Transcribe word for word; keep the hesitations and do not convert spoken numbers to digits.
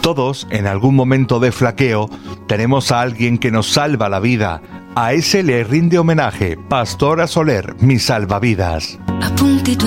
Todos, en algún momento de flaqueo, tenemos a alguien que nos salva la vida. A ese le rinde homenaje Pastora Soler, mi salvavidas.